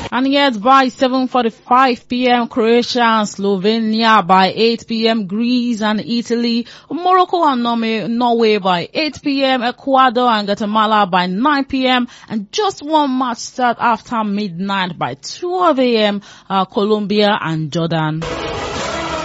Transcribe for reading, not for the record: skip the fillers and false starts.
And yet by 7:45 p.m. Croatia and Slovenia, by 8 p.m. Greece and Italy, Morocco and Norway by 8 p.m. Ecuador and Guatemala by 9 p.m. and just one match start after midnight by 12 a.m. Colombia and Jordan.